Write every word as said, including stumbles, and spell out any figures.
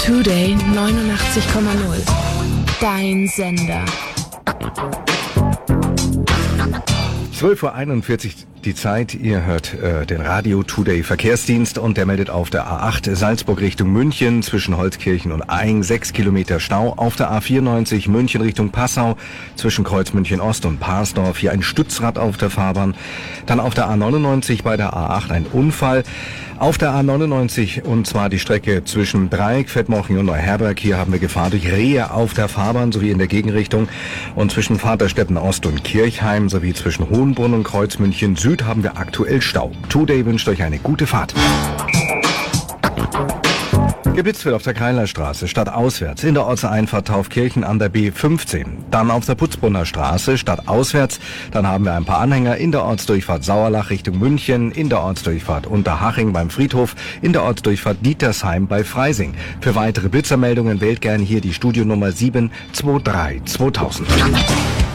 Today neunundachtzig Komma null. Dein Sender. zwölf Uhr einundvierzig die Zeit. Ihr hört äh, den Radio Today Verkehrsdienst und der meldet auf der A acht Salzburg Richtung München zwischen Holzkirchen und Aing sechs Kilometer Stau. Auf der A vierundneunzig München Richtung Passau zwischen Kreuz München Ost und Parsdorf hier ein Stützrad auf der Fahrbahn. Dann auf der A neunundneunzig bei der A acht ein Unfall. Auf der A neunundneunzig und zwar die Strecke zwischen Dreieck, Fettmoching und Neuherberg. Hier haben wir Gefahr durch Rehe auf der Fahrbahn sowie in der Gegenrichtung. Und zwischen Vaterstetten Ost und Kirchheim sowie zwischen Hohenbrunn und Kreuz München Süd haben wir aktuell Stau. Today wünscht euch eine gute Fahrt. Geblitzt wird auf der Kreilerstraße stadtauswärts in der Ortseinfahrt Taufkirchen an der B fünfzehn. Dann auf der Putzbrunner Straße stadtauswärts. Dann haben wir ein paar Anhänger in der Ortsdurchfahrt Sauerlach Richtung München, in der Ortsdurchfahrt Unterhaching beim Friedhof, in der Ortsdurchfahrt Dietersheim bei Freising. Für weitere Blitzermeldungen wählt gerne hier die Studionummer sieben zwei drei zweitausend.